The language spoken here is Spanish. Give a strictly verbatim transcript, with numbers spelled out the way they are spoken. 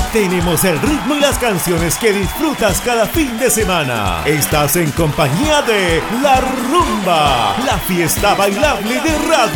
tenemos el ritmo y las canciones que disfrutas cada fin de semana. Estás en compañía de La Rumba, la fiesta bailable de Radio